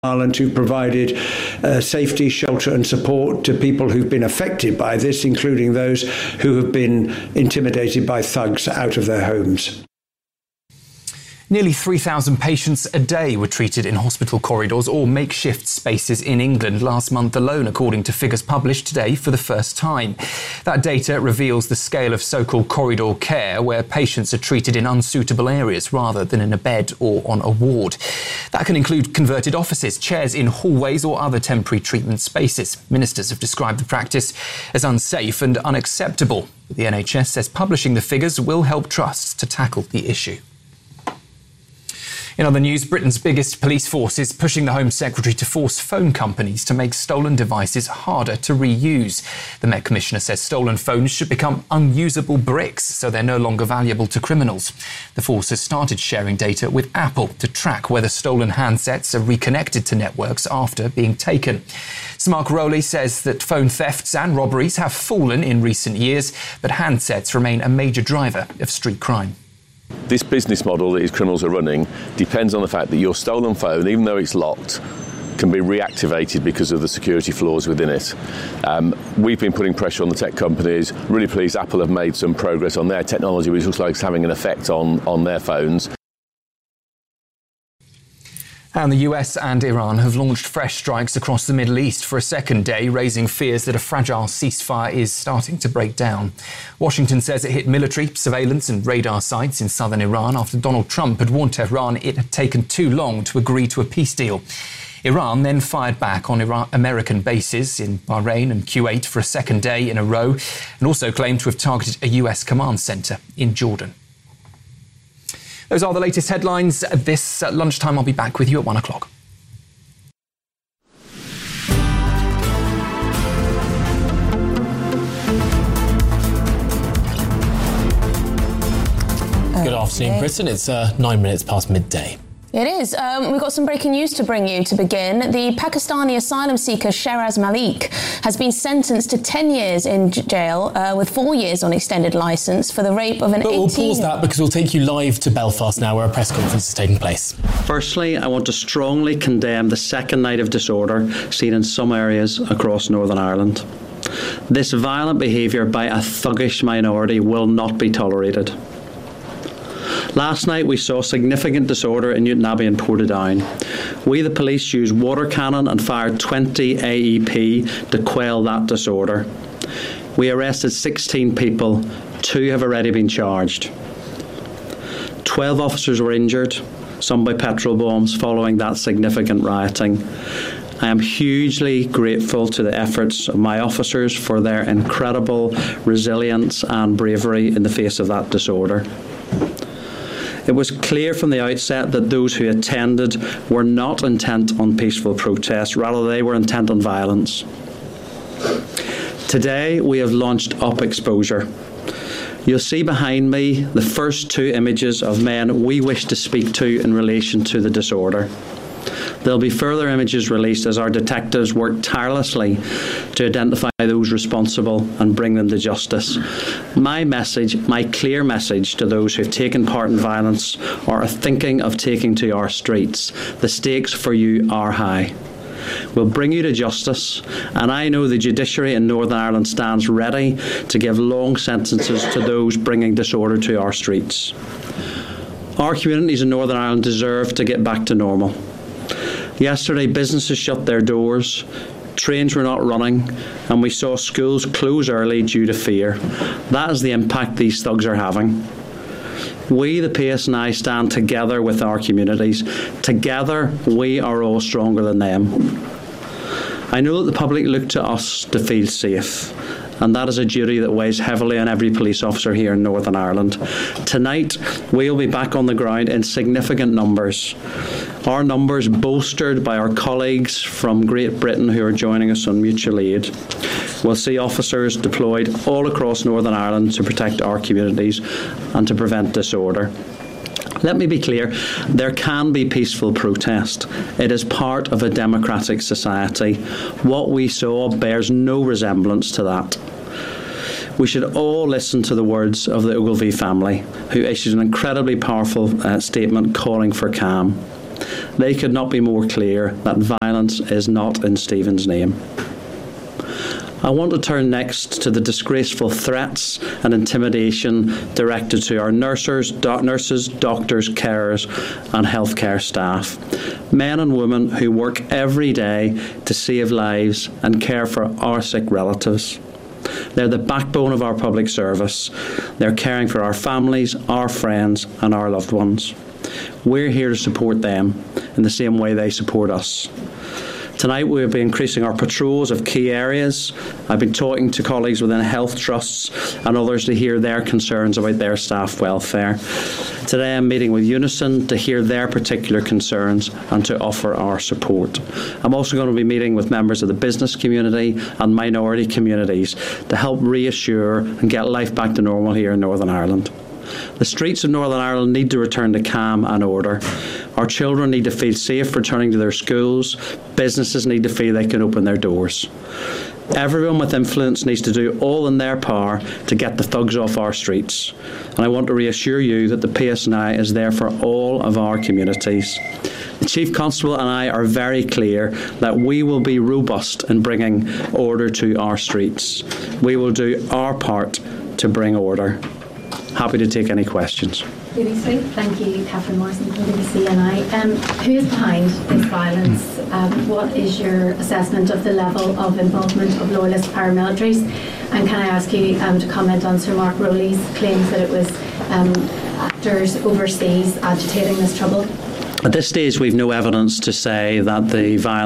Ireland who provided safety, shelter and support to people who've been affected by this, including those who have been intimidated by thugs out of their homes. Nearly 3,000 patients a day were treated in hospital corridors or makeshift spaces in England last month alone, according to figures published today for the first time. That data reveals the scale of so-called corridor care, where patients are treated in unsuitable areas rather than in a bed or on a ward. That can include converted offices, chairs in hallways or other temporary treatment spaces. Ministers have described the practice as unsafe and unacceptable. The NHS says publishing the figures will help trusts to tackle the issue. In other news, Britain's biggest police force is pushing the Home Secretary to force phone companies to make stolen devices harder to reuse. The Met Commissioner says stolen phones should become unusable bricks, so they're no longer valuable to criminals. The force has started sharing data with Apple to track whether stolen handsets are reconnected to networks after being taken. Sir Mark Rowley says that phone thefts and robberies have fallen in recent years, but handsets remain a major driver of street crime. This business model that these criminals are running depends on the fact that your stolen phone, even though it's locked, can be reactivated because of the security flaws within it. We've been putting pressure on the tech companies. Really pleased Apple have made some progress on their technology, which looks like it's having an effect on their phones. And the US and Iran have launched fresh strikes across the Middle East for a second day, raising fears that a fragile ceasefire is starting to break down. Washington says it hit military, surveillance and radar sites in southern Iran after Donald Trump had warned Tehran it had taken too long to agree to a peace deal. Iran then fired back on American bases in Bahrain and Kuwait for a second day in a row, and also claimed to have targeted a US command centre in Jordan. Those are the latest headlines. This lunchtime, I'll be back with you at 1 o'clock. Good afternoon, Britain. It's 9 minutes past midday. It is. We've got some breaking news to bring you to begin. The Pakistani asylum seeker Sheraz Malik has been sentenced to 10 years in jail with 4 years on extended licence for the rape of an 18-year-old. But we'll pause that because we'll take you live to Belfast now, where a press conference is taking place. Firstly, I want to strongly condemn the second night of disorder seen in some areas across Northern Ireland. This violent behaviour by a thuggish minority will not be tolerated. Last night we saw significant disorder in Newtownabbey and Portadown. We, the police, used water cannon and fired 20 AEP to quell that disorder. We arrested 16 people, 2 have already been charged. 12 officers were injured, some by petrol bombs, following that significant rioting. I am hugely grateful to the efforts of my officers for their incredible resilience and bravery in the face of that disorder. It was clear from the outset that those who attended were not intent on peaceful protest, rather they were intent on violence. Today we have launched Up Exposure. You'll see behind me the first 2 images of men we wish to speak to in relation to the disorder. There'll be further images released as our detectives work tirelessly to identify those responsible and bring them to justice. My message, my clear message to those who've taken part in violence or are thinking of taking to our streets: the stakes for you are high. We'll bring you to justice, and I know the judiciary in Northern Ireland stands ready to give long sentences to those bringing disorder to our streets. Our communities in Northern Ireland deserve to get back to normal. Yesterday, businesses shut their doors, trains were not running, and we saw schools close early due to fear. That is the impact these thugs are having. We, the PSNI, stand together with our communities. Together, we are all stronger than them. I know that the public look to us to feel safe, and that is a duty that weighs heavily on every police officer here in Northern Ireland. Tonight, we'll be back on the ground in significant numbers. Our numbers bolstered by our colleagues from Great Britain who are joining us on mutual aid. We'll see officers deployed all across Northern Ireland to protect our communities and to prevent disorder. Let me be clear, there can be peaceful protest. It is part of a democratic society. What we saw bears no resemblance to that. We should all listen to the words of the Ogilvy family, who issued an incredibly powerful statement calling for calm. They could not be more clear that violence is not in Stephen's name. I want to turn next to the disgraceful threats and intimidation directed to our nurses, doctors, carers and healthcare staff. Men and women who work every day to save lives and care for our sick relatives. They're the backbone of our public service. They're caring for our families, our friends and our loved ones. We're here to support them in the same way they support us. Tonight we'll be increasing our patrols of key areas. I've been talking to colleagues within health trusts and others to hear their concerns about their staff welfare. Today I'm meeting with Unison to hear their particular concerns and to offer our support. I'm also going to be meeting with members of the business community and minority communities to help reassure and get life back to normal here in Northern Ireland. The streets of Northern Ireland need to return to calm and order. Our children need to feel safe returning to their schools. Businesses need to feel they can open their doors. Everyone with influence needs to do all in their power to get the thugs off our streets. And I want to reassure you that the PSNI is there for all of our communities. The Chief Constable and I are very clear that we will be robust in bringing order to our streets. We will do our part to bring order. Happy to take any questions. BBC. Thank you, Catherine Morrison from BBC and I. Who is behind this violence? What is your assessment of the level of involvement of loyalist paramilitaries? And can I ask you to comment on Sir Mark Rowley's claims that it was actors overseas agitating this trouble? At this stage, we've no evidence to say that the violence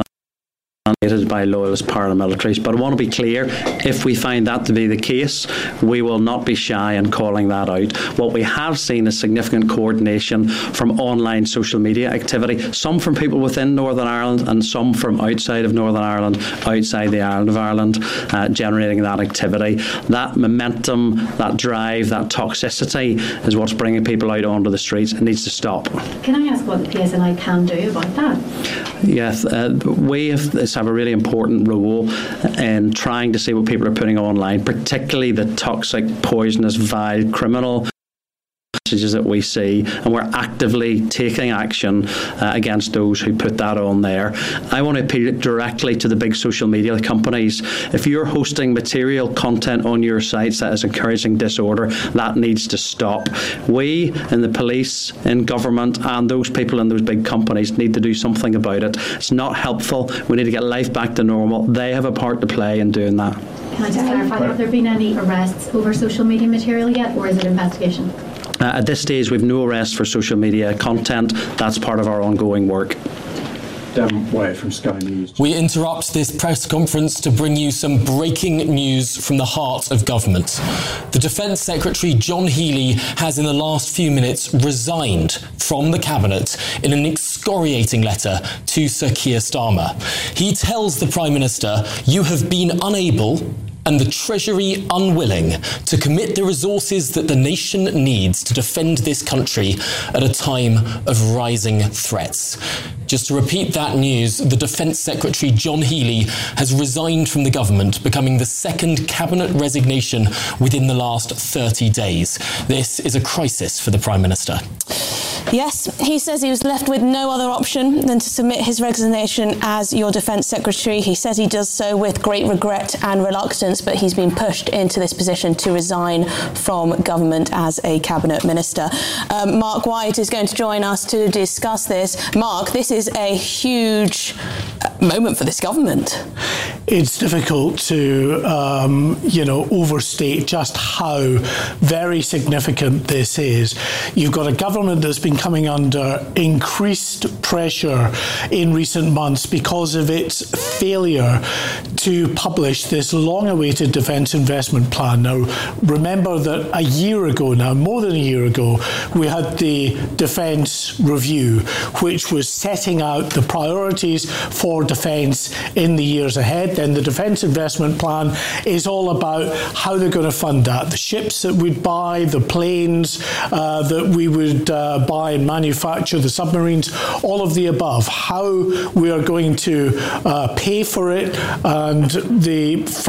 by loyalist paramilitaries, but I want to be clear, if we find that to be the case, we will not be shy in calling that out. What we have seen is significant coordination from online social media activity, some from people within Northern Ireland and some from outside of Northern Ireland, outside the island of Ireland, generating that activity. That momentum, that drive, that toxicity is what's bringing people out onto the streets. It needs to stop. Can I ask what the PSNI can do about that? Yes, we have a really important role in trying to see what people are putting online, particularly the toxic, poisonous, vile, criminal messages that we see, and we're actively taking action against those who put that on there. I want to appeal directly to the big social media companies. If you're hosting material content on your sites that is encouraging disorder, that needs to stop. We in the police, in government and those people in those big companies need to do something about it. It's not helpful. We need to get life back to normal. They have a part to play in doing that. Can I just clarify, have there been any arrests over social media material yet, or is it investigation? At this stage, we've no arrests for social media content. That's part of our ongoing work. Devon Wyatt from Sky News. We interrupt this press conference to bring you some breaking news from the heart of government. The Defence Secretary John Healey has in the last few minutes resigned from the Cabinet in an excoriating letter to Sir Keir Starmer. He tells the Prime Minister, "You have been unable and the Treasury unwilling to commit the resources that the nation needs to defend this country at a time of rising threats." Just to repeat that news, the Defence Secretary John Healey has resigned from the government, becoming the second Cabinet resignation within the last 30 days. This is a crisis for the Prime Minister. Yes, he says he was left with no other option than to submit his resignation as your Defence Secretary. He says he does so with great regret and reluctance, but he's been pushed into this position to resign from government as a Cabinet Minister. Mark White is going to join us to discuss this. Mark, this is a huge moment for this government. It's difficult to, overstate just how very significant this is. You've got a government that's been coming under increased pressure in recent months because of its failure to publish this long-awaited defence investment plan. Now, remember that a year ago now, more than a year ago, we had the Defence Review, which was setting out the priorities for defence in the years ahead. Then the Defence Investment Plan is all about how they're going to fund that. The ships that we'd buy, the planes that we would buy and manufacture, the submarines, all of the above. How we are going to pay for it, and the factories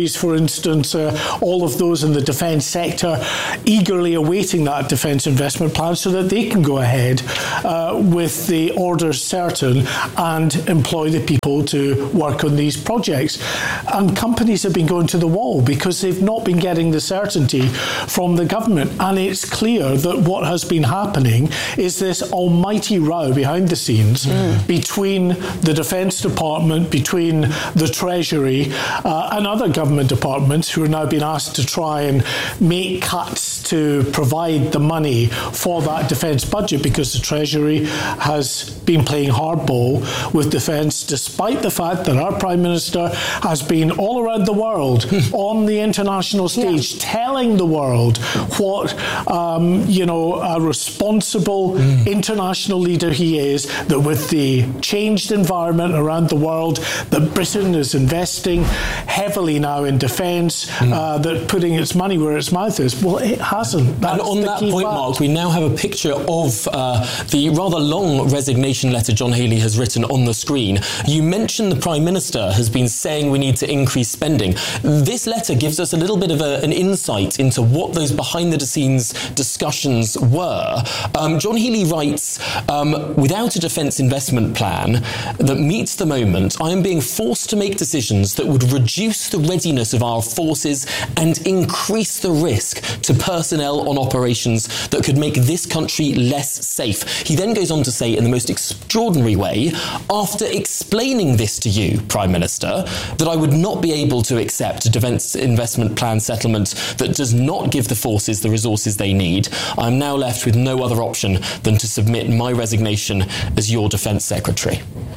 countries, for instance, all of those in the defence sector, eagerly awaiting that defence investment plan so that they can go ahead with the orders certain and employ the people to work on these projects. And companies have been going to the wall because they've not been getting the certainty from the government. And it's clear that what has been happening is this almighty row behind the scenes between the Defence Department, between the Treasury and other government departments who are now being asked to try and make cuts to provide the money for that defence budget, because the Treasury has been playing hardball with defence, despite the fact that our Prime Minister has been all around the world on the international stage telling the world what a responsible international leader he is, that with the changed environment around the world, that Britain is investing heavily now in defence, that putting its money where its mouth is. Well, it hasn't. That's and on that point, fact. Mark, we now have a picture of the rather long resignation letter John Healey has written on the screen. You mentioned the Prime Minister has been saying we need to increase spending. This letter gives us a little bit of an insight into what those behind-the-scenes discussions were. John Healey writes, without a defence investment plan that meets the moment, I am being forced to make decisions that would reduce the readiness of our forces and increase the risk to personnel on operations that could make this country less safe. He then goes on to say, in the most extraordinary way, after explaining this to you, Prime Minister, that I would not be able to accept a defence investment plan settlement that does not give the forces the resources they need, I am now left with no other option than to submit my resignation as your Defence Secretary.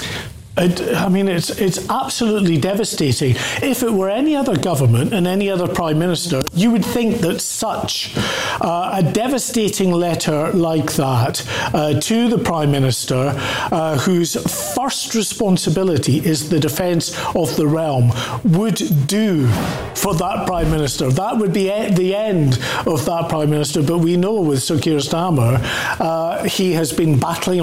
It's absolutely devastating. If it were any other government and any other Prime Minister, you would think that such a devastating letter like that to the Prime Minister, whose first responsibility is the defence of the realm, would do for that Prime Minister. That would be the end of that Prime Minister. But we know with Sir Keir Starmer, he has been battling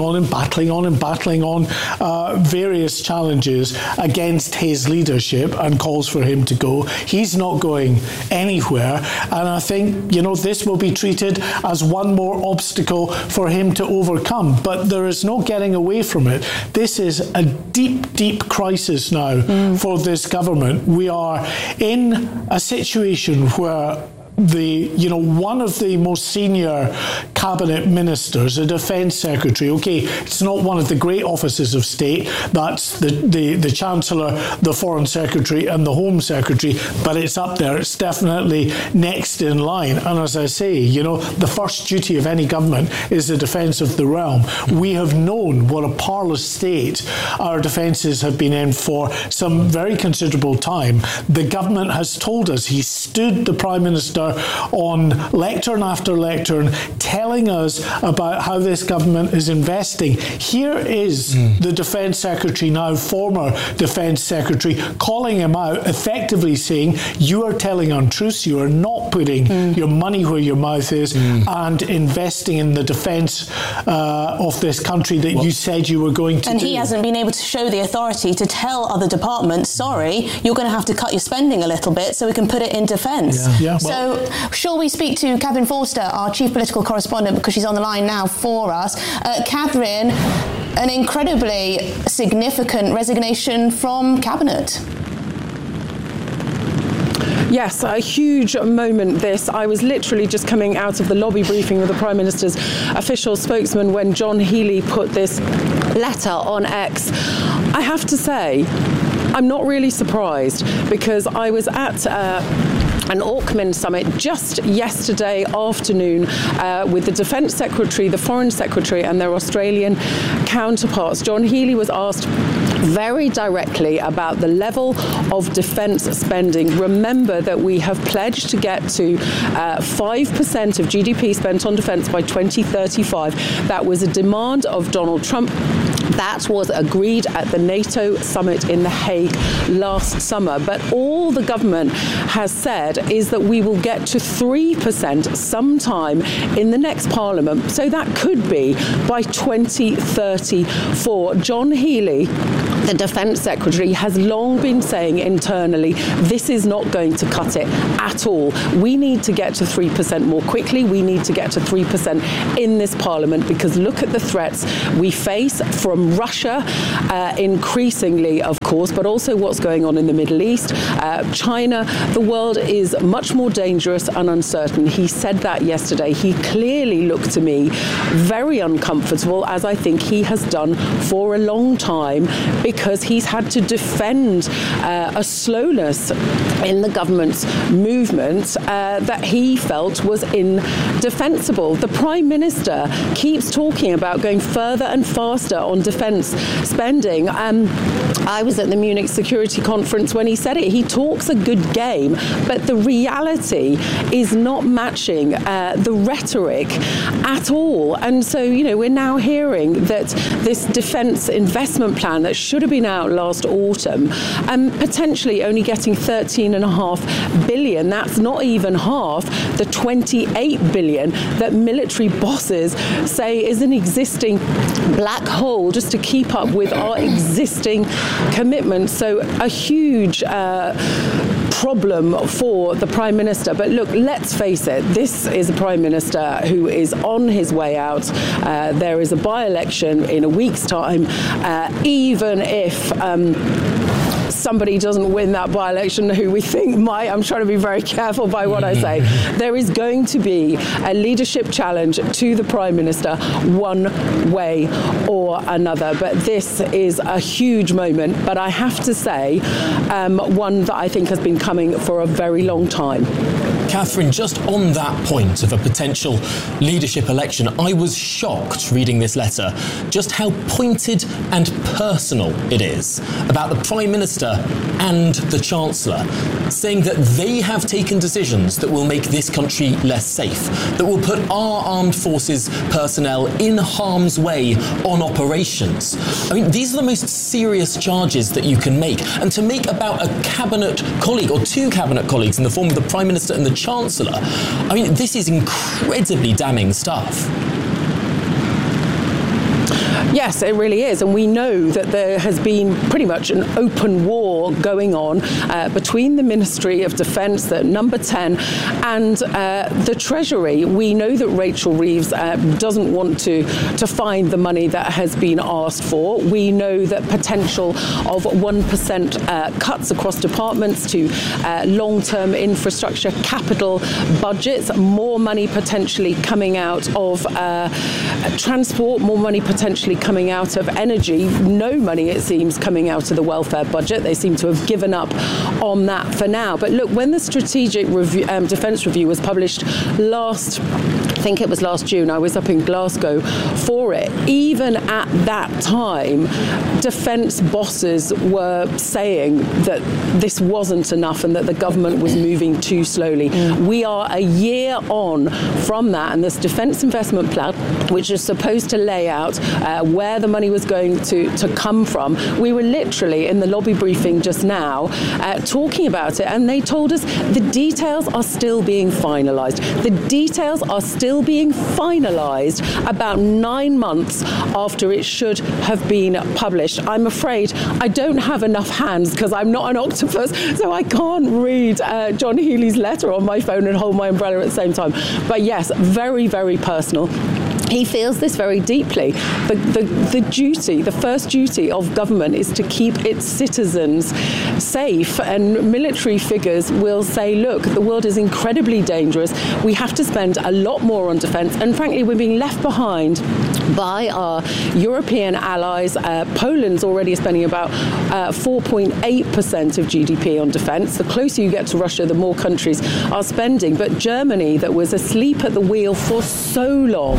on various challenges against his leadership and calls for him to go. He's not going anywhere, and I think this will be treated as one more obstacle for him to overcome, but there is no getting away from it. This is a deep crisis now for this government. We are in a situation where one of the most senior cabinet ministers, a defence secretary, it's not one of the great offices of state, that's the Chancellor, the Foreign Secretary and the Home Secretary, but it's up there, it's definitely next in line. And as I say, the first duty of any government is the defence of the realm. We have known what a parlous state our defences have been in for some very considerable time. The government has told us, he stood the Prime Minister on lectern after lectern telling us about how this government is investing. Here is the Defence Secretary, now former Defence Secretary, calling him out, effectively saying, you are telling untruths, you are not putting your money where your mouth is and investing in the defence of this country that you said you were going to do. And he hasn't been able to show the authority to tell other departments, sorry, you're going to have to cut your spending a little bit so we can put it in defence. So shall we speak to Catherine Forster, our chief political correspondent, because she's on the line now for us. Catherine, an incredibly significant resignation from Cabinet. Yes, a huge moment this. I was literally just coming out of the lobby briefing with the Prime Minister's official spokesman when John Healey put this letter on X. I have to say, I'm not really surprised, because I was at an Orkman summit just yesterday afternoon with the Defence Secretary, the Foreign Secretary and their Australian counterparts. John Healey was asked very directly about the level of defence spending. Remember that we have pledged to get to 5% of GDP spent on defence by 2035. That was a demand of Donald Trump. That was agreed at the NATO summit in The Hague last summer. But all the government has said is that we will get to 3% sometime in the next Parliament. So that could be by 2034. John Healey the Defence Secretary has long been saying internally, this is not going to cut it at all. We need to get to 3% more quickly. We need to get to 3% in this Parliament, because look at the threats we face from Russia, increasingly, of course, but also what's going on in the Middle East, China. The world is much more dangerous and uncertain. He said that yesterday. He clearly looked to me very uncomfortable, as I think he has done for a long time, because he's had to defend a slowness in the government's movement that he felt was indefensible. The Prime Minister keeps talking about going further and faster on defence spending. I was at the Munich Security Conference when he said it. He talks a good game, but the reality is not matching the rhetoric at all. And so, we're now hearing that this defence investment plan that should have been out last autumn, potentially only getting 13.5 billion. That's not even half the 28 billion that military bosses say is an existing black hole just to keep up with our existing commitments. So a huge problem for the Prime Minister. But look, let's face it, this is a Prime Minister who is on his way out. There is a by-election in a week's time. Even if somebody doesn't win that by-election who we think might, I'm trying to be very careful by what I say, there is going to be a leadership challenge to the Prime Minister one way or another. But this is a huge moment, but I have to say one that I think has been coming for a very long time. Catherine, just on that point of a potential leadership election, I was shocked reading this letter just how pointed and personal it is about the Prime Minister and the Chancellor, saying that they have taken decisions that will make this country less safe, that will put our armed forces personnel in harm's way on operations. I mean, these are the most serious charges that you can make. And to make about a cabinet colleague or two cabinet colleagues in the form of the Prime Minister and the Chancellor, I mean, this is incredibly damning stuff. Yes, it really is. And we know that there has been pretty much an open war going on between the Ministry of Defence, the number 10, and the Treasury. We know that Rachel Reeves doesn't want to find the money that has been asked for. We know that potential of 1% cuts across departments to long-term infrastructure capital budgets, more money potentially coming out of transport, more money potentially coming out of energy, no money, it seems, coming out of the welfare budget. They seem to have given up on that for now. But look, when the Strategic Defence Review was published last June, I was up in Glasgow for it. Even at that time, defence bosses were saying that this wasn't enough and that the government was moving too slowly. We are a year on from that, and this Defence Investment Plan, which is supposed to lay out where the money was going to come from, we were literally in the lobby briefing just now talking about it, and they told us the details are still being finalised. The details are still being finalised about 9 months after it should have been published. I'm afraid I don't have enough hands because I'm not an octopus, so I can't read John Healey's letter on my phone and hold my umbrella at the same time. But yes, very, very personal. He feels this very deeply. The first duty of government is to keep its citizens safe, and military figures will say, look, the world is incredibly dangerous. We have to spend a lot more on defence, and frankly, we're being left behind by our European allies. Poland's already spending about 4.8% of GDP on defence. The closer you get to Russia, the more countries are spending. But Germany, that was asleep at the wheel for so long,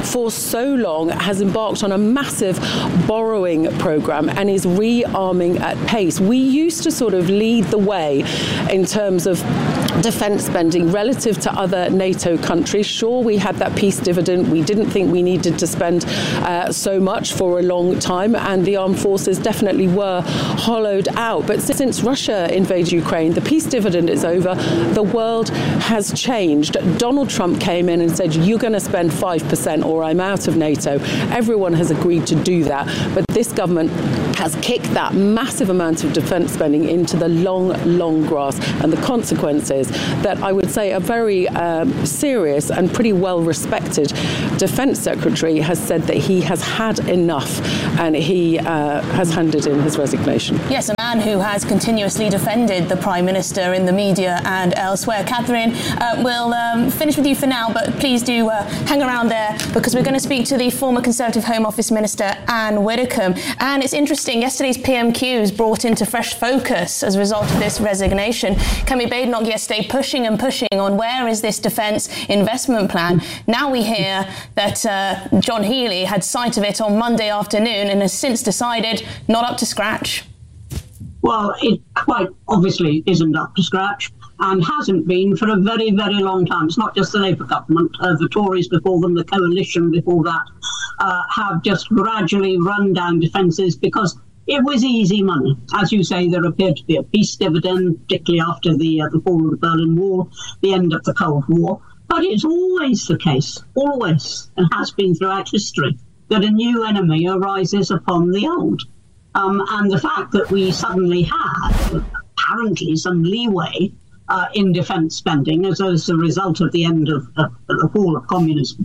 has embarked on a massive borrowing programme and is rearming at pace. We used to sort of lead the way in terms of defence spending relative to other NATO countries. Sure, we had that peace dividend. We didn't think we needed to spend so much for a long time, and the armed forces definitely were hollowed out. But since Russia invaded Ukraine, the peace dividend is over. The world has changed. Donald Trump came in and said, you're going to spend 5% or I'm out of NATO. Everyone has agreed to do that. But this government has kicked that massive amount of defence spending into the long grass, and the consequences that I would say are very serious and pretty well respected. Defence Secretary has said that he has had enough, and he has handed in his resignation. Yes, a man who has continuously defended the Prime Minister in the media and elsewhere. Catherine, we'll finish with you for now, but please do hang around there, because we're going to speak to the former Conservative Home Office Minister, Anne Widdecombe. And it's interesting, yesterday's PMQs brought into fresh focus as a result of this resignation. Kemi Badenoch yesterday pushing on where is this defence investment plan. Now we hear that John Healey had sight of it on Monday afternoon and has since decided not up to scratch. Well, it quite obviously isn't up to scratch and hasn't been for a very, very long time. It's not just the Labour government. The Tories before them, the coalition before that, have just gradually run down defences because it was easy money. As you say, there appeared to be a peace dividend, particularly after the fall of the Berlin Wall, the end of the Cold War. But it's always the case, always, and has been throughout history, that a new enemy arises upon the old. And the fact that we suddenly had, apparently, some leeway in defence spending as a result of the end of the fall of communism,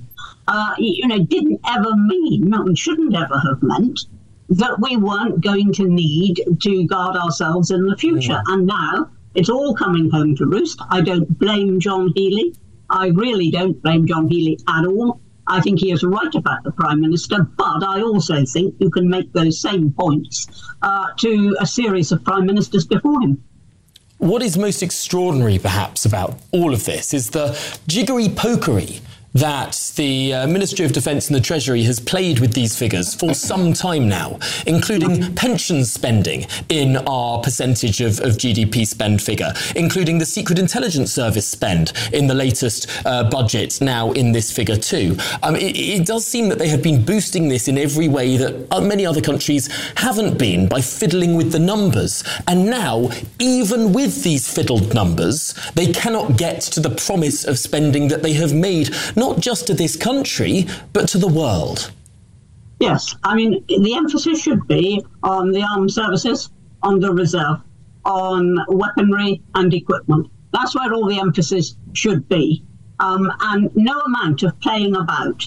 didn't ever mean, and shouldn't ever have meant, that we weren't going to need to guard ourselves in the future. And now it's all coming home to roost. I don't blame John Healey. I really don't blame John Healey at all. I think he is right about the Prime Minister, but I also think you can make those same points to a series of Prime Ministers before him. What is most extraordinary, perhaps, about all of this is the jiggery pokery that the Ministry of Defence and the Treasury has played with these figures for some time now, including pension spending in our percentage of GDP spend figure, including the Secret Intelligence Service spend in the latest budget, now in this figure too. It does seem that they have been boosting this in every way that many other countries haven't been, by fiddling with the numbers. And now, even with these fiddled numbers, they cannot get to the promise of spending that they have made, not just to this country, but to the world. Yes, I mean, the emphasis should be on the armed services, on the reserve, on weaponry and equipment. That's where all the emphasis should be. And no amount of playing about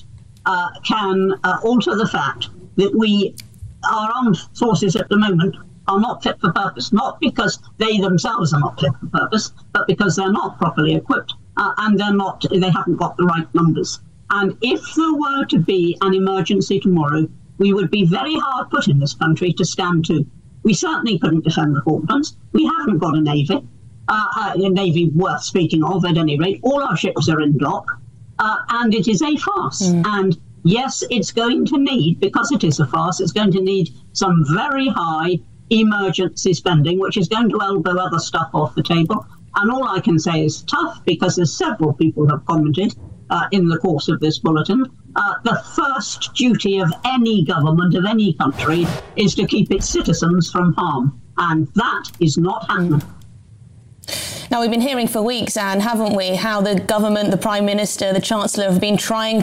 can alter the fact that our armed forces at the moment are not fit for purpose, not because they themselves are not fit for purpose, but because they're not properly equipped. And they haven't got the right numbers. And if there were to be an emergency tomorrow, we would be very hard put in this country to stand to. We certainly couldn't defend the Falklands. We haven't got a navy worth speaking of at any rate. All our ships are in dock, and it is a farce. And yes, it's going to need, because it is a farce, it's going to need some very high emergency spending, which is going to elbow other stuff off the table. And all I can say is tough, because as several people have commented in the course of this bulletin, the first duty of any government of any country is to keep its citizens from harm. And that is not happening. Now, we've been hearing for weeks, Anne, haven't we, how the government, the Prime Minister, the Chancellor have been trying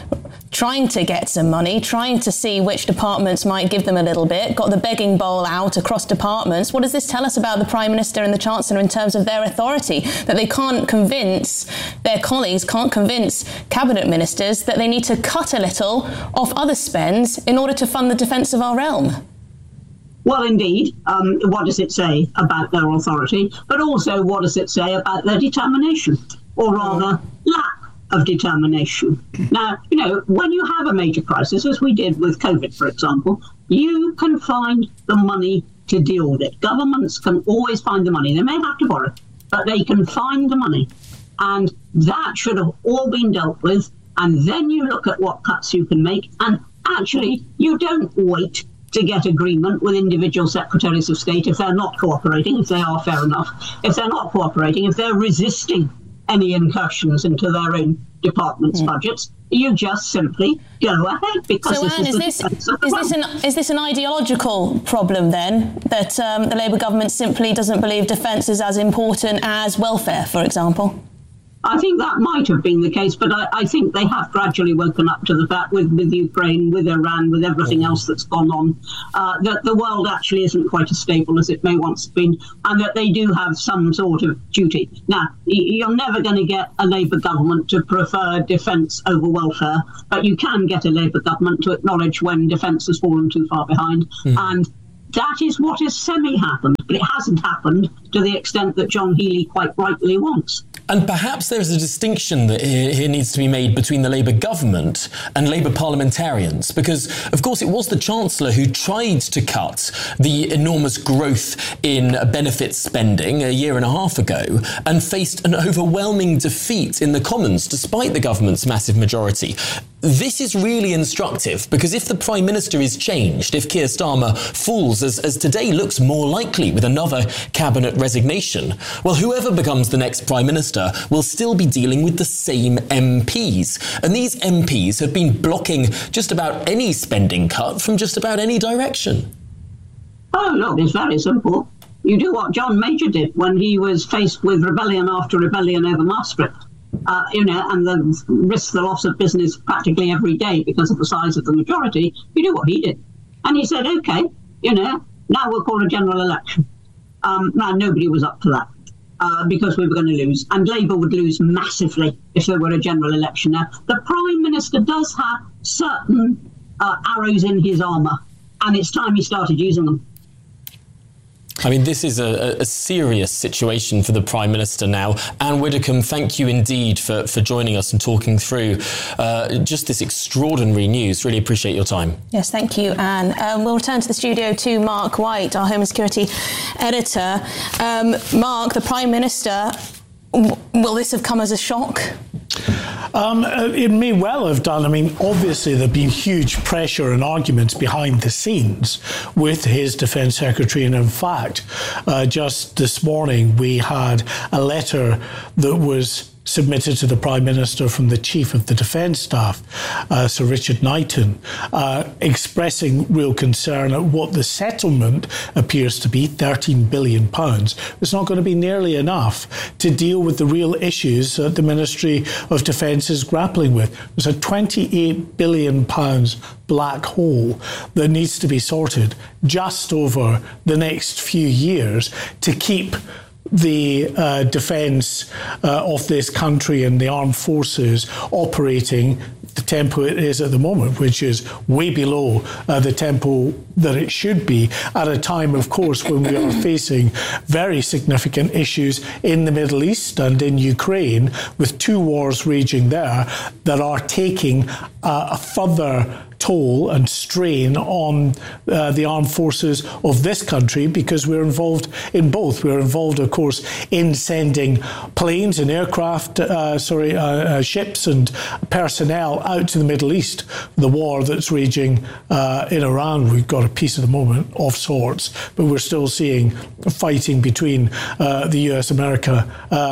to get some money, trying to see which departments might give them a little bit, got the begging bowl out across departments. What does this tell us about the Prime Minister and the Chancellor in terms of their authority, that they can't convince their colleagues, can't convince cabinet ministers that they need to cut a little off other spends in order to fund the defence of our realm? Well, indeed, what does it say about their authority, but also what does it say about their determination, or rather lack of determination? Now, when you have a major crisis, as we did with COVID, for example, you can find the money to deal with it. Governments can always find the money. They may have to borrow, but they can find the money. And that should have all been dealt with. And then you look at what cuts you can make. And actually, you don't wait to get agreement with individual secretaries of state if they're not cooperating. If they are, fair enough. If they're not cooperating, if they're resisting any incursions into their own department's budgets, you just simply go ahead, because so, Anne, is this an ideological problem then, that the Labour government simply doesn't believe defence is as important as welfare, for example? I think that might have been the case, but I think they have gradually woken up to the fact with Ukraine, with Iran, with everything else that's gone on, that the world actually isn't quite as stable as it may once have been, and that they do have some sort of duty. Now, you're never going to get a Labour government to prefer defence over welfare, but you can get a Labour government to acknowledge when defence has fallen too far behind. And that is what has semi-happened, but it hasn't happened to the extent that John Healey quite rightly wants. And perhaps there's a distinction that here needs to be made between the Labour government and Labour parliamentarians, because, of course, it was the Chancellor who tried to cut the enormous growth in benefits spending a year and a half ago and faced an overwhelming defeat in the Commons, despite the government's massive majority. This is really instructive, because if the Prime Minister is changed, if Keir Starmer falls, as today looks more likely with another cabinet resignation, well, whoever becomes the next Prime Minister will still be dealing with the same MPs. And these MPs have been blocking just about any spending cut from just about any direction. Oh, look, it's very simple. You do what John Major did when he was faced with rebellion after rebellion over Maastricht. And risk the loss of business practically every day because of the size of the majority. You do what he did. And he said, OK, now we'll call a general election. Now, nobody was up for that because we were going to lose. And Labour would lose massively if there were a general election. Now, the Prime Minister does have certain arrows in his armour, and it's time he started using them. I mean, this is a serious situation for the Prime Minister now. Anne Widdecombe, thank you indeed for joining us and talking through just this extraordinary news. Really appreciate your time. Yes, thank you, Anne. We'll return to the studio to Mark White, our Home and Security editor. Mark, the Prime Minister, will this have come as a shock? It may well have done. I mean, obviously there have been huge pressure and arguments behind the scenes with his Defence Secretary, and in fact, just this morning we had a letter that was submitted to the Prime Minister from the Chief of the Defence Staff, Sir Richard Knighton, expressing real concern at what the settlement appears to be, £13 billion. It's not going to be nearly enough to deal with the real issues that the Ministry of Defence is grappling with. There's a £28 billion black hole that needs to be sorted just over the next few years to keep the defence of this country and the armed forces operating the tempo it is at the moment, which is way below the tempo that it should be at a time, of course, when we are facing very significant issues in the Middle East and in Ukraine, with two wars raging there that are taking a further toll and strain on the armed forces of this country, because we're involved in both. We're involved, of course, in sending planes and aircraft, ships and personnel out to the Middle East. The war that's raging in Iran, we've got a peace at the moment of sorts, but we're still seeing fighting between the US, America,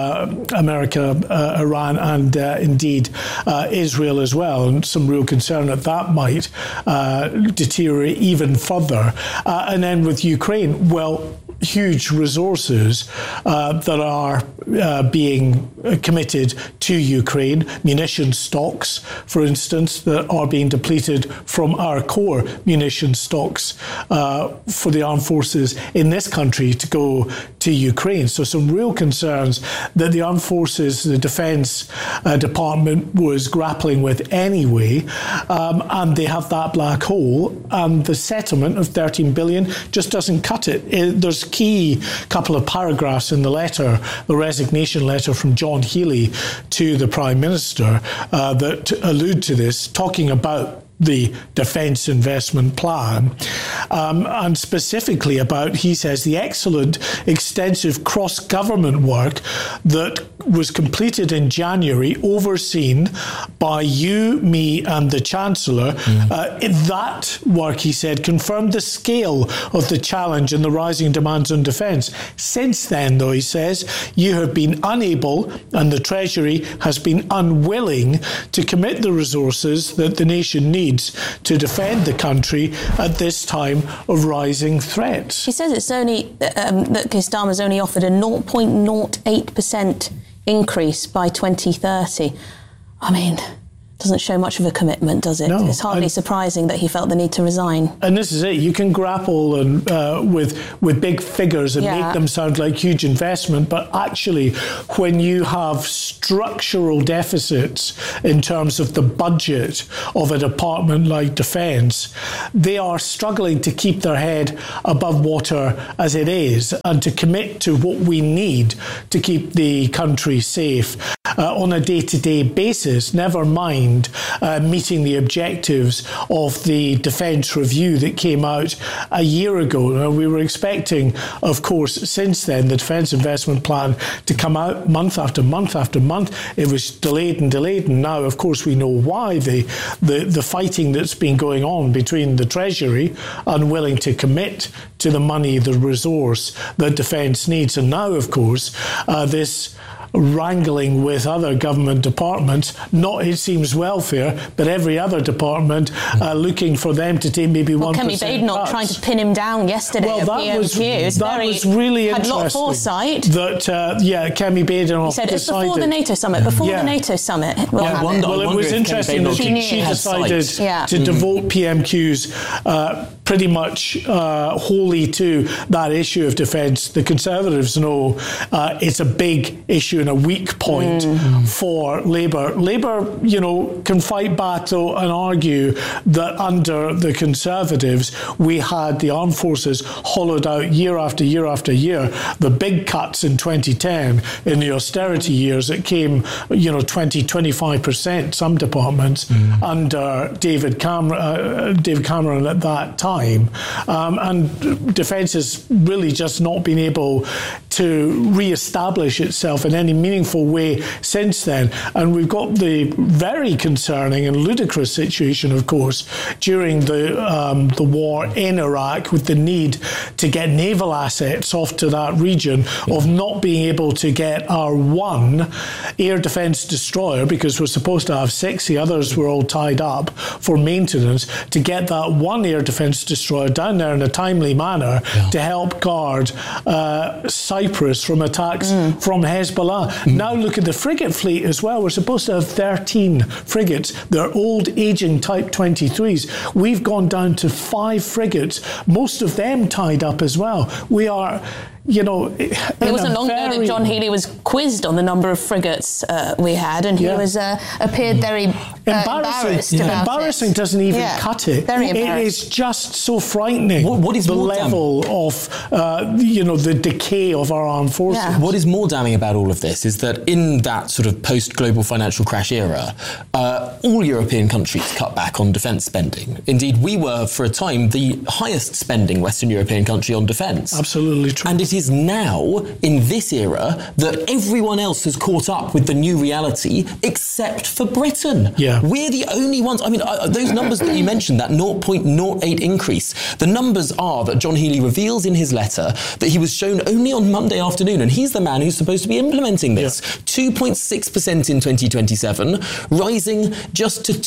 Iran, and indeed Israel as well, and some real concern that might deteriorate even further. And then with Ukraine, well, huge resources that are being committed to Ukraine, munition stocks, for instance, that are being depleted from our core munition stocks for the armed forces in this country to go to Ukraine. So some real concerns that the armed forces, the Defence Department was grappling with anyway, and they have that black hole, and the settlement of 13 billion just doesn't cut it. There's key couple of paragraphs in the letter, the resignation letter from John Healey to the Prime Minister that allude to this, talking about the Defence Investment Plan, and specifically about, he says, the excellent, extensive cross-government work that was completed in January, overseen by you, me and the Chancellor. That work, he said, confirmed the scale of the challenge and the rising demands on defence. Since then, though, he says, you have been unable, and the Treasury has been unwilling, to commit the resources that the nation needs to defend the country at this time of rising threats. He says it's only that Keir Starmer's only offered a 0.08% increase by 2030. I mean, doesn't show much of a commitment, does it? No. It's hardly surprising that he felt the need to resign. And this is it. You can grapple with big figures and make them sound like huge investment, but actually, when you have structural deficits in terms of the budget of a department like Defence, they are struggling to keep their head above water as it is and to commit to what we need to keep the country safe on a day-to-day basis, never mind meeting the objectives of the Defence Review that came out a year ago. Now, we were expecting, of course, since then, the Defence Investment Plan to come out month after month after month. It was delayed, and now, of course, we know why. The fighting that's been going on between the Treasury, unwilling to commit to the money, the resource that Defence needs, and now, of course, this wrangling with other government departments, not, it seems, welfare, but every other department looking for them to take maybe 1% Kemi Badenoch trying to pin him down yesterday at PMQ. That was really interesting. Had a lot of foresight. That, Kemi Badenoch he said it's before the NATO summit, the NATO summit. Well, it was interesting that she decided to devote PMQs pretty much wholly to that issue of defence. The Conservatives know it's a big issue and a weak point for Labour. Labour, can fight back though and argue that under the Conservatives we had the armed forces hollowed out year after year after year. The big cuts in 2010 in the austerity years, it came 20-25% some departments under David Cameron at that time, and Defence has really just not been able to re-establish itself in any meaningful way since then. And we've got the very concerning and ludicrous situation, of course, during the war in Iraq, with the need to get naval assets off to that region, of not being able to get our one air defence destroyer, because we're supposed to have 6, the others were all tied up for maintenance, to get that one air defence destroyer down there in a timely manner to help guard Cyprus from attacks from Hezbollah. Now look at the frigate fleet as well. We're supposed to have 13 frigates. They're old, aging Type 23s. We've gone down to 5 frigates, most of them tied up as well. We are... It wasn't long ago that John Healey was quizzed on the number of frigates we had, and he appeared very embarrassed about Embarrassing doesn't even cut it. Very embarrassed. It is just so frightening. What is the level of the decay of our armed forces? Yeah. What is more damning about all of this is that in that sort of post-global financial crash era, all European countries cut back on defence spending. Indeed, we were for a time the highest spending Western European country on defence. Absolutely true. And it is now, in this era, that everyone else has caught up with the new reality except for Britain. Yeah. We're the only ones. I mean, those numbers that you mentioned, that 0.08 increase, the numbers are that John Healey reveals in his letter that he was shown only on Monday afternoon, and he's the man who's supposed to be implementing this. 2.6% in 2027, rising just to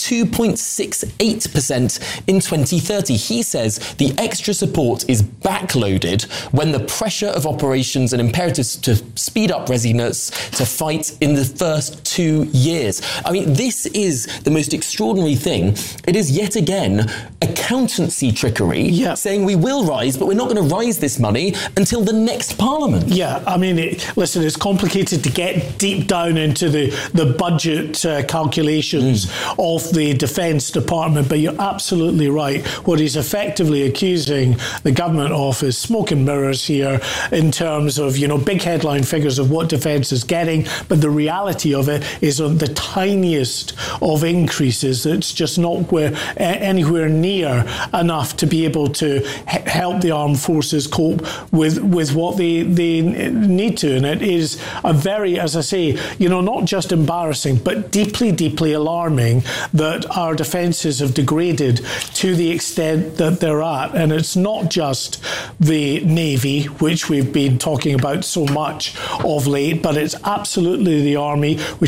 2.68% in 2030. He says the extra support is backloaded when the pressure of operations and imperatives to speed up readiness to fight in the first 2 years. I mean, this is the most extraordinary thing. It is yet again accountancy trickery, saying we will rise, but we're not going to rise this money until the next Parliament. Yeah, I mean, it's complicated to get deep down into the budget calculations of the Defence Department, but you're absolutely right. What he's effectively accusing the government of is smoke and mirrors here, in terms of, big headline figures of what defence is getting, but the reality of it is on the tiniest of increases. It's just not anywhere near enough to be able to help the armed forces cope with what they need to. And it is a very, as I say, not just embarrassing, but deeply, deeply alarming that our defences have degraded to the extent that they're at. And it's not just the Navy, which we've been talking about so much of late, but it's absolutely the Army, which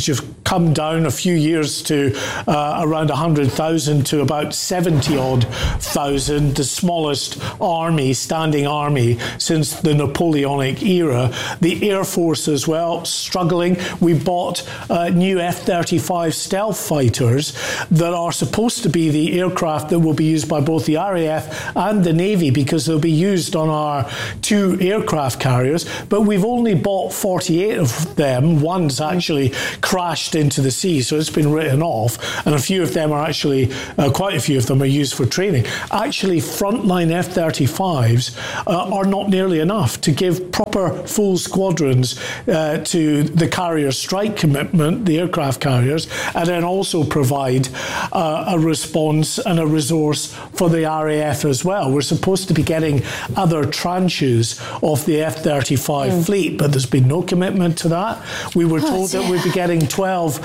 which have come down a few years to around 100,000 to about 70-odd thousand, the smallest standing army since the Napoleonic era. The Air Force as well, struggling. We bought new F-35 stealth fighters that are supposed to be the aircraft that will be used by both the RAF and the Navy, because they'll be used on our 2 aircraft carriers, but we've only bought 48 of them. One's actually crashed into the sea, so it's been written off, and a few of them are actually, quite a few of them are used for training. Actually, frontline F-35s are not nearly enough to give proper full squadrons to the carrier strike commitment, the aircraft carriers, and then also provide a response and a resource for the RAF as well. We're supposed to be getting other tranches of the F-35 fleet, but there's been no commitment to that. We were told that we'd be getting 12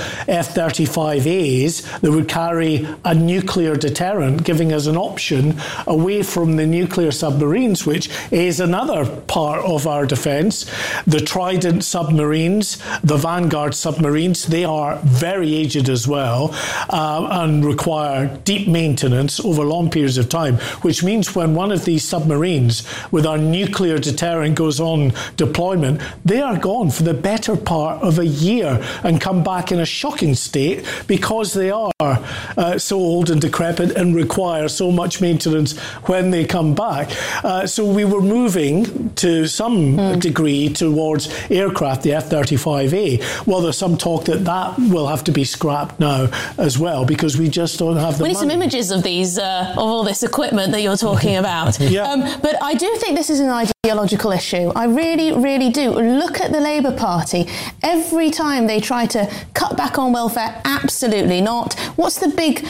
F-35As that would carry a nuclear deterrent, giving us an option away from the nuclear submarines, which is another part of our defence. The Trident submarines, the Vanguard submarines, they are very aged as well and require deep maintenance over long periods of time, which means when one of these submarines with our nuclear deterrent goes on deployment, they are gone for the better part of a year and come back in a shocking state because they are so old and decrepit and require so much maintenance when they come back. So we were moving to some degree towards aircraft, the F-35A. Well, there's some talk that will have to be scrapped now as well, because we just don't have the money. We need some images of these, of all this equipment that you're talking about. But I do think this is an ideological issue. I really, really do. Look at the Labour Party. Every time they try to cut back on welfare, absolutely not. What's the big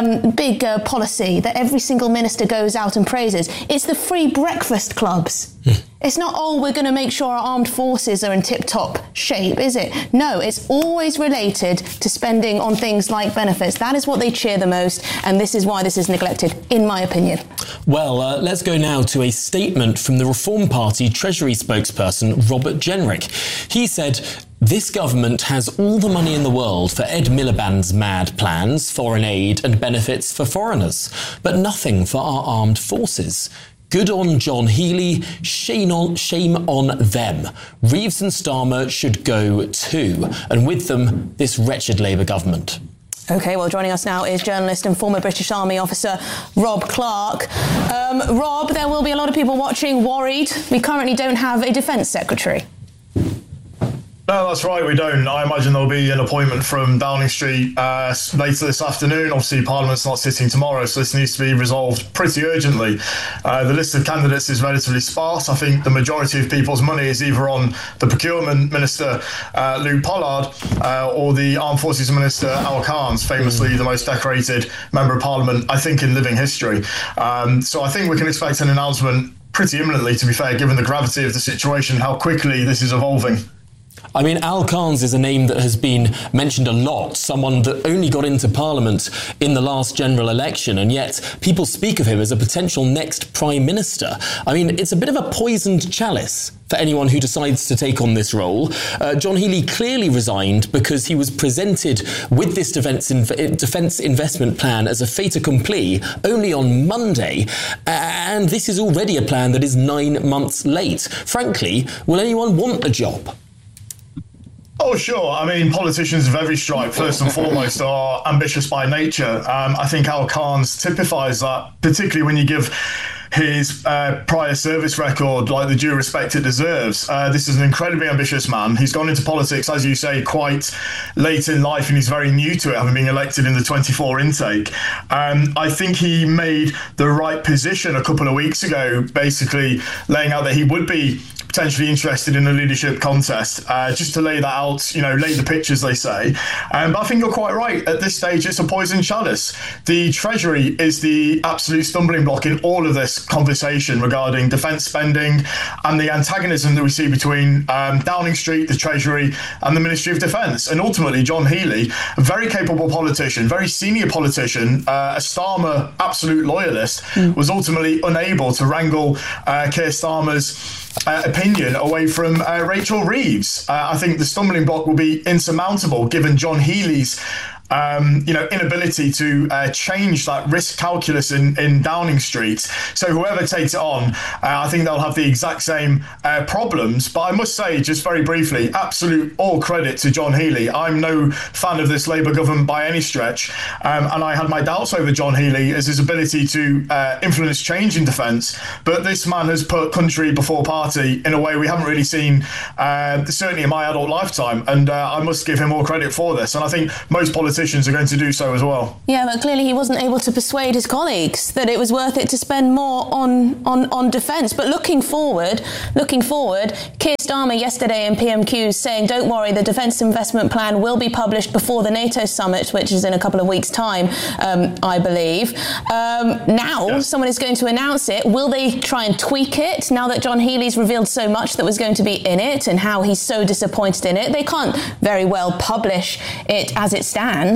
policy that every single minister goes out and praises? It's the free breakfast clubs. It's not, we're going to make sure our armed forces are in tip-top shape, is it? No, it's always related to spending on things like benefits. That is what they cheer the most, and this is why this is neglected, in my opinion. Well, let's go now to a statement from the Reform Party Treasury spokesperson, Robert Jenrick. He said, "This government has all the money in the world for Ed Miliband's mad plans, foreign aid and benefits for foreigners, but nothing for our armed forces. Good on John Healey, shame on them. Reeves and Starmer should go too, and with them, this wretched Labour government." OK, well, joining us now is journalist and former British Army officer Rob Clark. Rob, there will be a lot of people watching worried. We currently don't have a defence secretary. No, that's right, we don't. I imagine there'll be an appointment from Downing Street later this afternoon. Obviously, Parliament's not sitting tomorrow, so this needs to be resolved pretty urgently. The list of candidates is relatively sparse. I think the majority of people's money is either on the Procurement Minister, Luke Pollard, or the Armed Forces Minister, Al Carnes, famously the most decorated Member of Parliament, I think, in living history. So I think we can expect an announcement pretty imminently, to be fair, given the gravity of the situation, how quickly this is evolving. I mean, Al Carnes is a name that has been mentioned a lot, someone that only got into Parliament in the last general election, and yet people speak of him as a potential next Prime Minister. I mean, it's a bit of a poisoned chalice for anyone who decides to take on this role. John Healey clearly resigned because he was presented with this defence investment plan as a fait accompli only on Monday, and this is already a plan that is 9 months late. Frankly, will anyone want the job? Oh, sure. I mean, politicians of every stripe, first and foremost, are ambitious by nature. I think Al Carnes typifies that, particularly when you give his prior service record like the due respect it deserves. This is an incredibly ambitious man. He's gone into politics, as you say, quite late in life, and he's very new to it, having been elected in the 24 intake. I think he made the right position a couple of weeks ago, basically laying out that he would be potentially interested in a leadership contest, just to lay that out, lay the pictures, they say. But I think you're quite right. At this stage, it's a poison chalice. The Treasury is the absolute stumbling block in all of this conversation regarding defence spending and the antagonism that we see between Downing Street, the Treasury, and the Ministry of Defence. And ultimately, John Healey, a very capable politician, very senior politician, a Starmer absolute loyalist, was ultimately unable to wrangle Keir Starmer's opinion away from Rachel Reeves. I think the stumbling block will be insurmountable given John Healey's inability to change that risk calculus in Downing Street. So whoever takes it on, I think they'll have the exact same problems. But I must say, just very briefly, absolute all credit to John Healey. I'm no fan of this Labour government by any stretch, and I had my doubts over John Healey as his ability to influence change in defence. But this man has put country before party in a way we haven't really seen, certainly in my adult lifetime. And I must give him all credit for this. And I think most politicians are going to do so as well. Yeah, but clearly he wasn't able to persuade his colleagues that it was worth it to spend more on defence. But looking forward, Keir Starmer yesterday in PMQs saying, don't worry, the defence investment plan will be published before the NATO summit, which is in a couple of weeks' time, I believe. Someone is going to announce it. Will they try and tweak it now that John Healey's revealed so much that was going to be in it and how he's so disappointed in it? They can't very well publish it as it stands.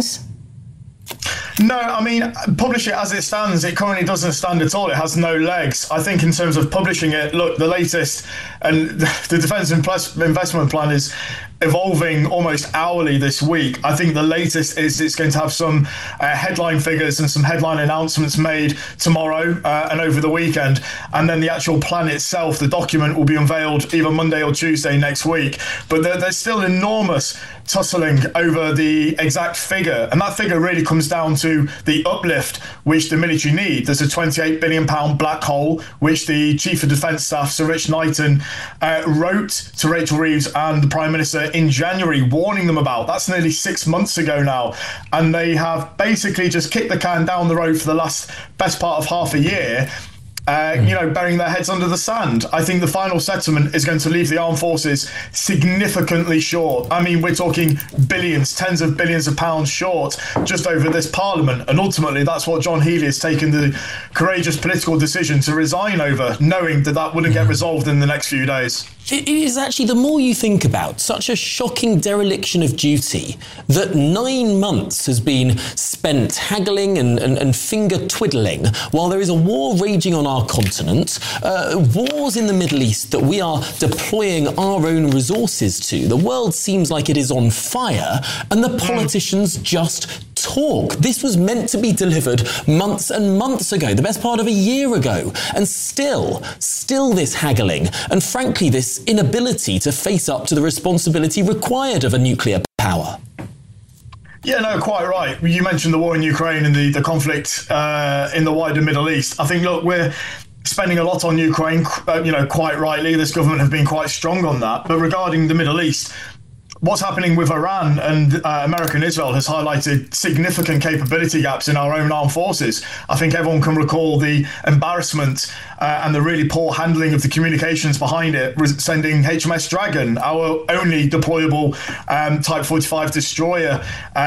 No, I mean, publish it as it stands. It currently doesn't stand at all. It has no legs. I think in terms of publishing it, look, the latest, and the Defence Investment Plan is evolving almost hourly this week. I think the latest is it's going to have some headline figures and some headline announcements made tomorrow and over the weekend. And then the actual plan itself, the document, will be unveiled either Monday or Tuesday next week. But there's still enormous tussling over the exact figure. And that figure really comes down to the uplift which the military need. There's a £28 billion black hole, which the Chief of Defence Staff, Sir Rich Knighton, wrote to Rachel Reeves and the Prime Minister in January, warning them about. That's nearly 6 months ago now. And they have basically just kicked the can down the road for the best part of half a year. Burying their heads under the sand. I think the final settlement is going to leave the armed forces significantly short. I mean, we're talking billions, tens of billions of pounds short just over this Parliament. And ultimately, that's what John Healey has taken the courageous political decision to resign over, knowing that wouldn't get resolved in the next few days. It is actually, the more you think about such a shocking dereliction of duty, that 9 months has been spent haggling and finger twiddling while there is a war raging on our continent, wars in the Middle East that we are deploying our own resources to. The world seems like it is on fire, and the politicians just talk. This was meant to be delivered months and months ago, the best part of a year ago, and still this haggling, and frankly this inability to face up to the responsibility required of a nuclear power. Yeah, no, quite right. You mentioned the war in Ukraine and the conflict in the wider Middle East. I think, look, we're spending a lot on Ukraine, quite rightly. This government have been quite strong on that. But regarding the Middle East, what's happening with Iran and America and Israel has highlighted significant capability gaps in our own armed forces. I think everyone can recall the embarrassment and the really poor handling of the communications behind it, sending HMS Dragon, our only deployable Type 45 destroyer,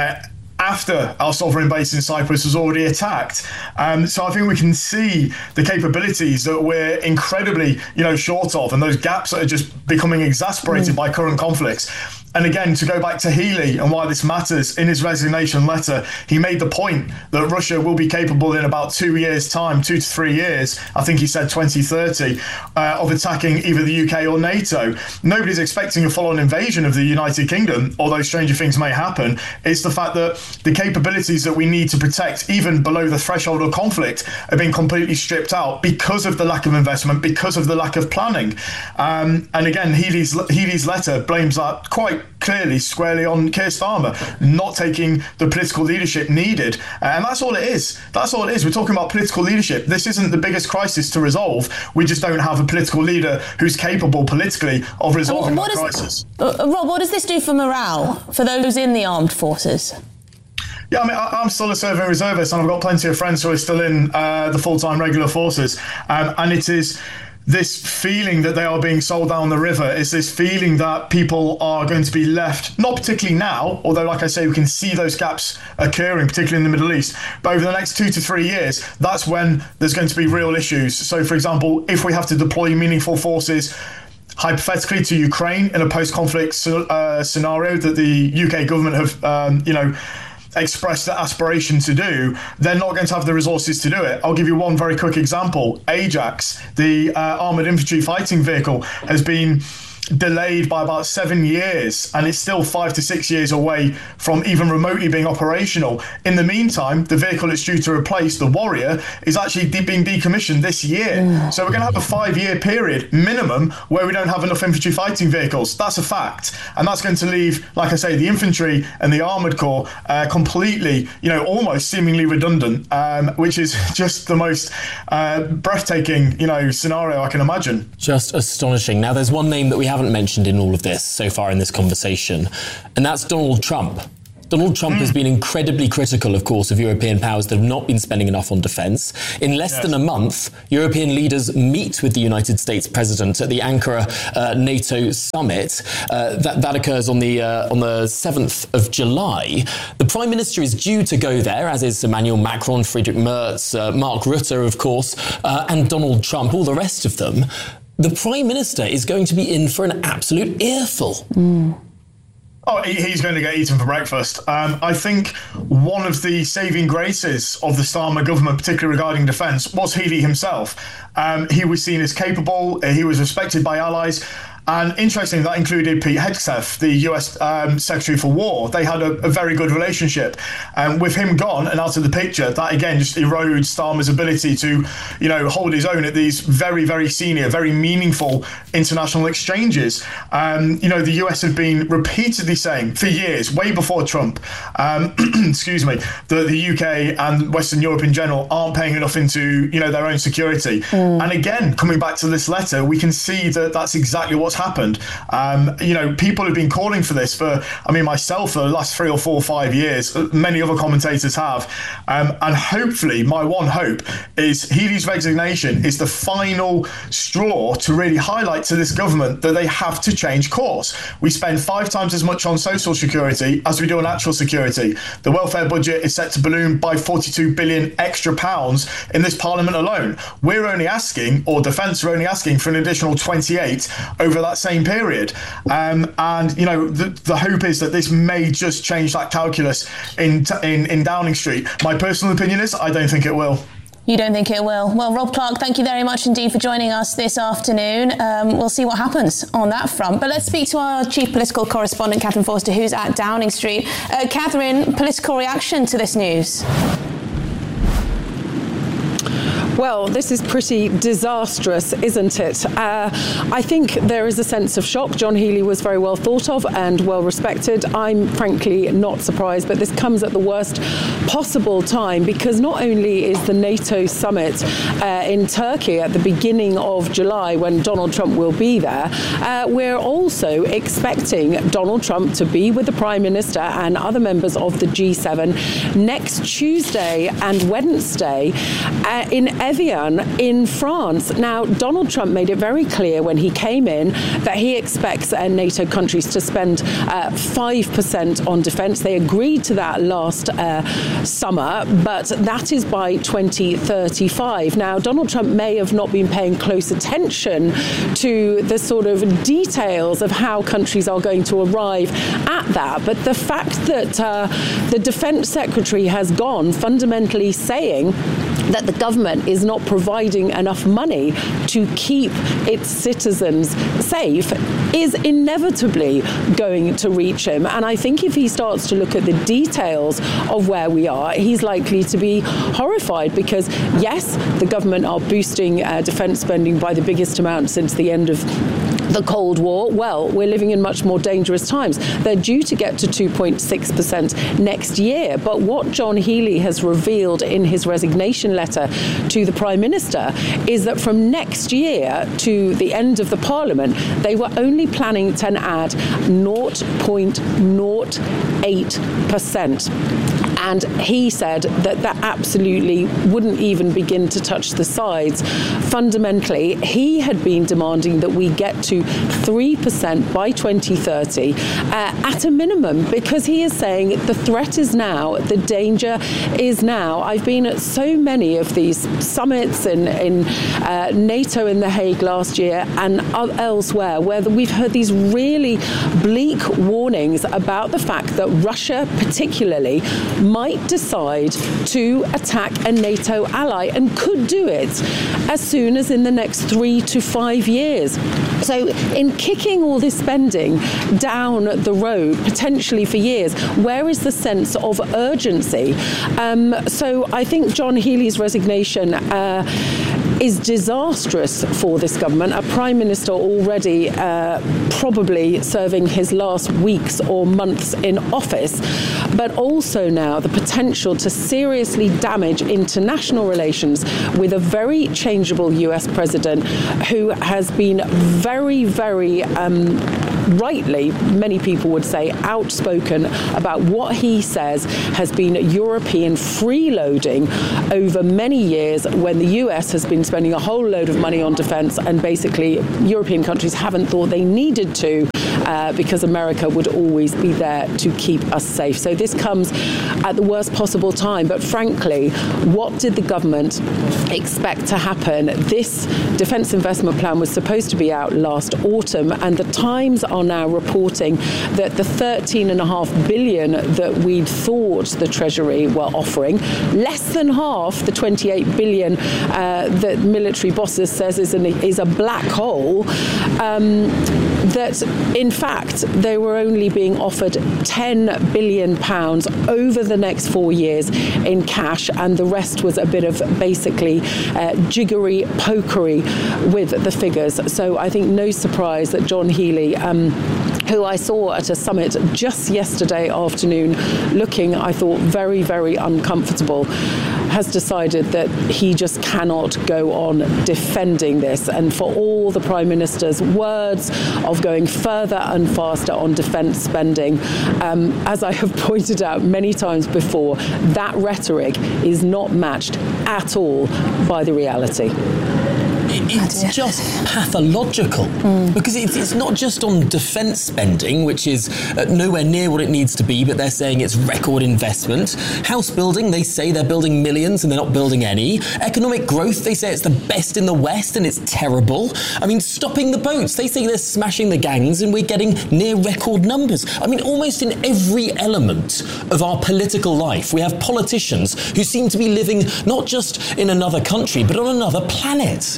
after our sovereign base in Cyprus was already attacked. So I think we can see the capabilities that we're incredibly, short of, and those gaps that are just becoming exasperated by current conflicts. And again, to go back to Healey and why this matters, in his resignation letter, he made the point that Russia will be capable in about 2 years' time, 2 to 3 years, I think he said 2030, of attacking either the UK or NATO. Nobody's expecting a full-on invasion of the United Kingdom, although stranger things may happen. It's the fact that the capabilities that we need to protect, even below the threshold of conflict, have been completely stripped out because of the lack of investment, because of the lack of planning. And again, Healey's letter blames that quite clearly, squarely on Keir Starmer, not taking the political leadership needed. And that's all it is. That's all it is. We're talking about political leadership. This isn't the biggest crisis to resolve. We just don't have a political leader who's capable politically of resolving that crisis. Rob, what does this do for morale for those in the armed forces? Yeah, I mean, I'm still a serving reservist, and I've got plenty of friends who are still in the full-time regular forces. And it is this feeling that they are being sold down the river. It's this feeling that people are going to be left, not particularly now, although, like I say, we can see those gaps occurring, particularly in the Middle East. But over the next 2 to 3 years, that's when there's going to be real issues. So, for example, if we have to deploy meaningful forces hypothetically to Ukraine in a post-conflict scenario that the UK government have, expressed the aspiration to do, they're not going to have the resources to do it. I'll give you one very quick example. Ajax, the armoured infantry fighting vehicle, has been delayed by about 7 years, and it's still 5 to 6 years away from even remotely being operational. In the meantime, the vehicle it's due to replace, the Warrior, is actually being decommissioned this year. So we're going to have a 5-year period minimum where we don't have enough infantry fighting vehicles. That's a fact, and that's going to leave, like I say, the infantry and the armoured corps completely, almost seemingly redundant, which is just the most breathtaking, scenario I can imagine. Just astonishing. Now, there's one name that we haven't mentioned in all of this so far in this conversation, and that's Donald Trump. Donald Trump has been incredibly critical, of course, of European powers that have not been spending enough on defence. In less than a month, European leaders meet with the United States president at the Ankara NATO summit. That occurs on the 7th of July. The Prime Minister is due to go there, as is Emmanuel Macron, Friedrich Merz, Mark Rutte, of course, and Donald Trump, all the rest of them. The Prime Minister is going to be in for an absolute earful. Oh, he's going to get eaten for breakfast. I think one of the saving graces of the Starmer government, particularly regarding defence, was Healey himself. He was seen as capable. He was respected by allies. And interestingly, that included Pete Hegseth, the US Secretary for War. They had a very good relationship. With him gone and out of the picture, that again just erodes Starmer's ability to, hold his own at these very, very senior, very meaningful international exchanges. The US had been repeatedly saying for years, way before Trump, excuse me, that the UK and Western Europe in general aren't paying enough into, their own security. And again, coming back to this letter, we can see that that's exactly what's happened. People have been calling for this myself for the last 3 or 4 or 5 years. Many other commentators have. And hopefully, my one hope is Healey's resignation is the final straw to really highlight to this government that they have to change course. We spend 5 times as much on social security as we do on actual security. The welfare budget is set to balloon by 42 billion extra pounds in this parliament alone. We're only asking, or defence are only asking, for an additional 28 over that same period. The hope is that this may just change that calculus in Downing Street. My personal opinion is I don't think it will. You don't think it will? Well, Rob Clark, thank you very much indeed for joining us this afternoon. We'll see what happens on that front. But let's speak to our chief political correspondent, Catherine Forster, who's at Downing Street. Catherine, political reaction to this news? Well, this is pretty disastrous, isn't it? I think there is a sense of shock. John Healey was very well thought of and well respected. I'm frankly not surprised, but this comes at the worst possible time because not only is the NATO summit in Turkey at the beginning of July when Donald Trump will be there, we're also expecting Donald Trump to be with the Prime Minister and other members of the G7 next Tuesday and Wednesday in Evian in France. Now, Donald Trump made it very clear when he came in that he expects NATO countries to spend 5% on defence. They agreed to that last summer, but that is by 2035. Now, Donald Trump may have not been paying close attention to the sort of details of how countries are going to arrive at that, but the fact that the Defence Secretary has gone fundamentally saying that the government is not providing enough money to keep its citizens safe is inevitably going to reach him. And I think if he starts to look at the details of where we are, he's likely to be horrified because, yes, the government are boosting defence spending by the biggest amount since the end of the Cold War. Well, we're living in much more dangerous times. They're due to get to 2.6% next year. But what John Healey has revealed in his resignation letter to the Prime Minister is that from next year to the end of the Parliament, they were only planning to add 0.08%. And he said that that absolutely wouldn't even begin to touch the sides. Fundamentally, he had been demanding that we get to to 3% by 2030 at a minimum, because he is saying the threat is now, the danger is now. I've been at so many of these summits in NATO in The Hague last year and elsewhere, where we've heard these really bleak warnings about the fact that Russia particularly might decide to attack a NATO ally and could do it as soon as in the next 3 to 5 years. So in kicking all this spending down the road, potentially for years, where is the sense of urgency? So I think John Healey's resignation is disastrous for this government. A Prime Minister already probably serving his last weeks or months in office, but also now the potential to seriously damage international relations with a very changeable US president who has been very, very rightly, many people would say, outspoken about what he says has been European freeloading over many years, when the US has been spending a whole load of money on defence, and basically European countries haven't thought they needed to, because America would always be there to keep us safe. So this comes at the worst possible time. But frankly, what did the government expect to happen? This defence investment plan was supposed to be out last autumn, and the Times are now reporting that the 13.5 billion that we'd thought the Treasury were offering, less than half the 28 billion that military bosses says is a black hole, that in fact they were only being offered £10 billion over the next 4 years in cash, and the rest was a bit of basically jiggery pokery with the figures. So I think no surprise that John Healey, who I saw at a summit just yesterday afternoon, looking, I thought, very, very uncomfortable, has decided that he just cannot go on defending this. And for all the Prime Minister's words of going further and faster on defence spending, as I have pointed out many times before, that rhetoric is not matched at all by the reality. It's just pathological, because it's not just on defence spending, which is nowhere near what it needs to be, but they're saying it's record investment. House building, they say they're building millions and they're not building any. Economic growth, they say it's the best in the West and it's terrible. I mean, stopping the boats, they say they're smashing the gangs and we're getting near record numbers. I mean, almost in every element of our political life, we have politicians who seem to be living not just in another country, but on another planet.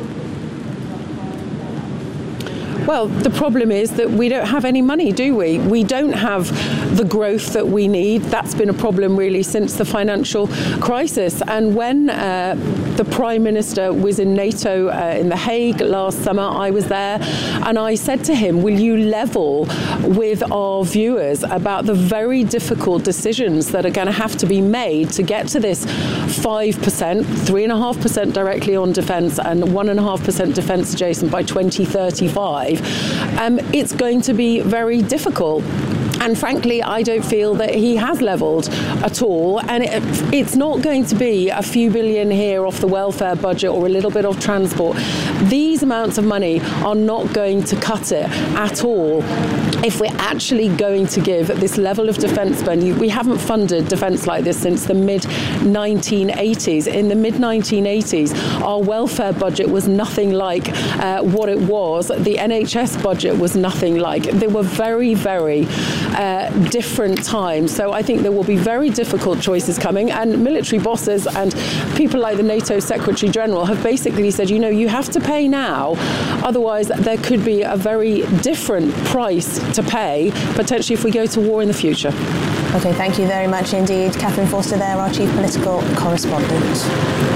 Well, the problem is that we don't have any money, do we? We don't have the growth that we need. That's been a problem really since the financial crisis. And when the Prime Minister was in NATO in The Hague last summer, I was there and I said to him, will you level with our viewers about the very difficult decisions that are going to have to be made to get to this 5%, 3.5% directly on defence and 1.5% defence adjacent by 2035. It's going to be very difficult. And frankly, I don't feel that he has levelled at all. And it's not going to be a few billion here off the welfare budget or a little bit of transport. These amounts of money are not going to cut it at all. If we're actually going to give this level of defence spending, we haven't funded defence like this since the mid-1980s. In the mid-1980s, our welfare budget was nothing like what it was. The NHS budget was nothing like. They were very, very different times. So I think there will be very difficult choices coming, and military bosses and people like the NATO Secretary General have basically said, you know, you have to pay now, otherwise there could be a very different price to pay, potentially, if we go to war in the future. OK, thank you very much indeed. Catherine Forster there, our chief political correspondent.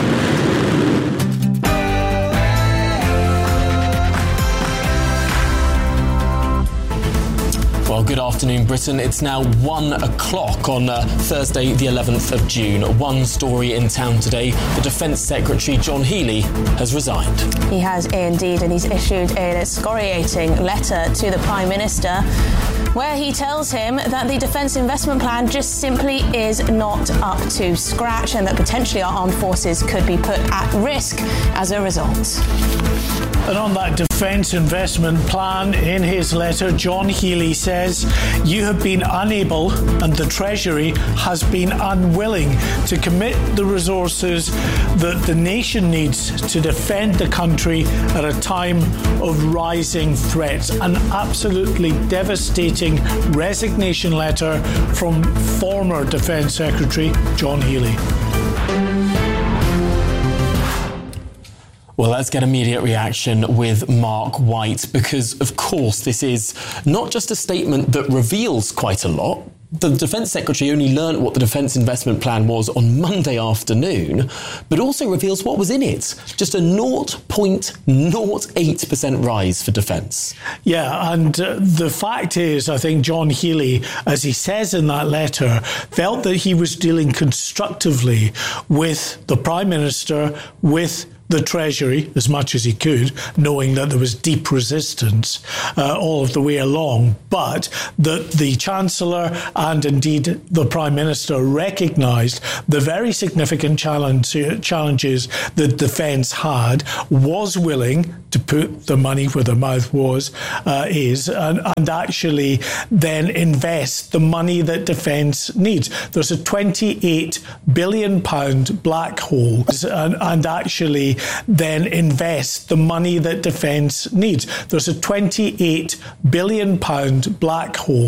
Well, good afternoon, Britain. It's now 1 o'clock on Thursday, the 11th of June. One story in town today. The Defence Secretary, John Healey, has resigned. He has indeed, and he's issued an excoriating letter to the Prime Minister, where he tells him that the Defence Investment Plan just simply is not up to scratch, and that potentially our armed forces could be put at risk as a result. And on that defence investment plan, in his letter, John Healey says, you have been unable and the Treasury has been unwilling to commit the resources that the nation needs to defend the country at a time of rising threats. An absolutely devastating resignation letter from former Defence Secretary John Healey. Well, let's get immediate reaction with Mark White, because, of course, this is not just a statement that reveals quite a lot. The Defence Secretary only learnt what the Defence Investment Plan was on Monday afternoon, but also reveals what was in it. Just a 0.08% rise for defence. Yeah, and the fact is, I think John Healey, as he says in that letter, felt that he was dealing constructively with the Prime Minister, with the Treasury as much as he could, knowing that there was deep resistance all of the way along, but that the Chancellor and indeed the Prime Minister recognised the very significant challenges that defence had, was willing to put the money where the mouth was, and actually then invest the money that defence needs. There's a £28 billion black hole, and actually then invest the money that defence needs. There's a £28 billion black hole